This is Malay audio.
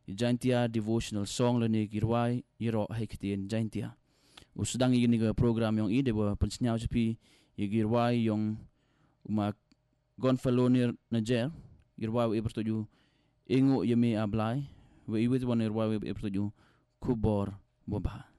Jaintia devotional song lani girwai iro hektin jaintia. Usudang ini ke program yang ide ba pensenyau sepi girwai yang umak gonfalonir najer girwai bertuju ingu yemi ablai wa iwit wan girwai bertuju kubor bobah.